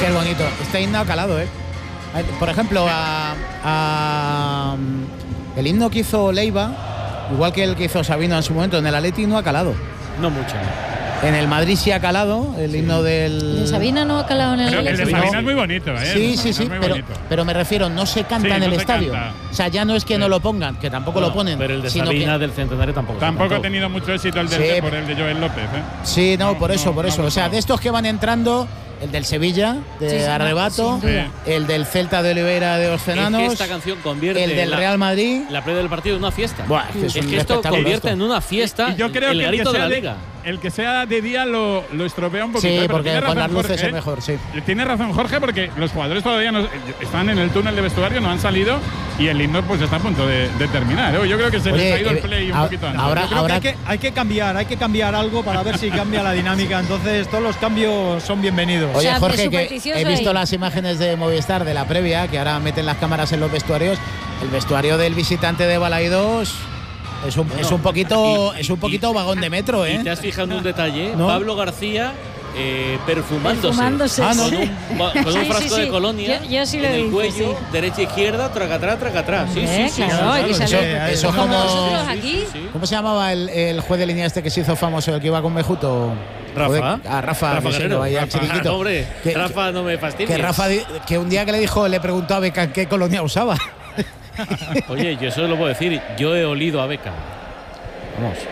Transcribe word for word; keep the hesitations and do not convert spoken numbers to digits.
Qué bonito. Este himno ha calado, ¿eh? Por ejemplo, a, a, el himno que hizo Leiva, igual que el que hizo Sabino en su momento en el Atleti, no ha calado. No mucho. En el Madrid sí ha calado, el himno sí. del… El de Sabina no ha calado en el… Pero el de Sabina es muy bonito, ¿eh? Sí, sí, sí, pero, pero me refiero, no se canta sí, en el no estadio. Canta. O sea, ya no es que sí. no lo pongan, que tampoco no, lo ponen. Pero el de Sabina que, del Centenario tampoco. Tampoco ha tenido mucho éxito el del sí. de, por el de Joel López, ¿eh? Sí, no, no por eso, no, por eso. No, o sea, de estos que van entrando… El del Sevilla, de sí, sí, Arrebato, sí, el del Celta de Oliveira de Orcenanos, es que esta canción convierte el del la, Real Madrid, la previa del partido en una fiesta. Buah, es que, es es que esto convierte esto. en una fiesta y yo creo el que grito el que de la de, liga. El que sea de día lo, lo estropea un poquito. Sí, ¿eh? porque con las luces Jorge, es mejor, sí. Tiene razón Jorge, porque los jugadores todavía no, están en el túnel de vestuario, no han salido y el himno pues está a punto de, de terminar. ¿eh? Yo creo que se Oye, les ha ido eh, el play un a, poquito antes. Ahora, yo creo ahora que hay, que hay que cambiar, hay que cambiar algo para ver si cambia la dinámica. Entonces todos los cambios son bienvenidos. Oye, o sea, Jorge, que he visto ahí. las imágenes de Movistar de la previa, que ahora meten las cámaras en los vestuarios. El vestuario del visitante de Balaidos es un, bueno, es un poquito, y, es un poquito y, vagón de metro, ¿eh? Y te has fijado en un detalle, ¿no? Pablo García eh, perfumándose, perfumándose ah, ¿no? con, un, con un sí, frasco sí, sí. de colonia yo, yo sí lo en el hice, cuello, sí. derecha izquierda, tracatrá, tracatrá. Sí, ¿Eh? sí, sí, claro, sí, y sí, salió, sí, eso es como nosotros aquí. Sí, sí. ¿Cómo se llamaba el, el juez de línea este que se hizo famoso, el que iba con Mejuto? Rafa. Joder, a Rafa, Rafa que Guerrero. vaya Rafa, chiquitito. hombre, que, Rafa no me fastidies. Que Rafa, que un día que le dijo, le preguntó a Beckham qué colonia usaba. Oye, yo eso lo puedo decir, yo he olido a Beckham. Vamos.